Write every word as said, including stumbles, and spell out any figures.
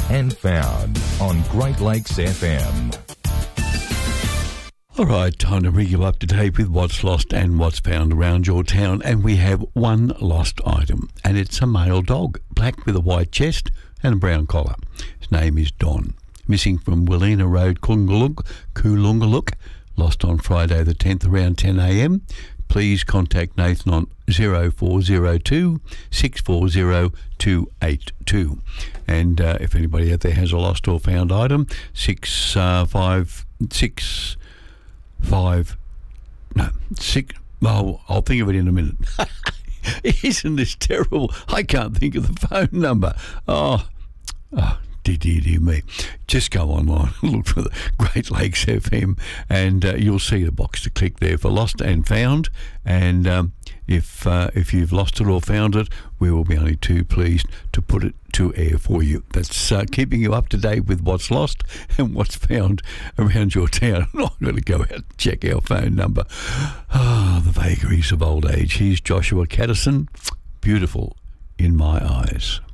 and Found on Great Lakes F M. All right, time to bring you up to date with what's lost and what's found around your town. And we have one lost item, and it's a male dog, black with a white chest and a brown collar. His name is Don. Missing from Willina Road, Coongaluk, Coolungaluk, lost on Friday the tenth around ten a m. Please contact Nathan on zero four zero two, six four zero, two eight two. And uh, if anybody out there has a lost or found item, six uh, five six five no six. Oh, I'll think of it in a minute. Isn't this terrible? I can't think of the phone number. Oh, oh. Dear, dear, dear me. Just go online and look for the Great Lakes F M, and uh, you'll see the box to click there for lost and found. And um, if uh, if you've lost it or found it, we will be only too pleased to put it to air for you. That's uh, keeping you up to date with what's lost and what's found around your town. I'm going to go out and check our phone number. Ah, oh, the vagaries of old age. Here's Joshua Caddison. Beautiful in my eyes.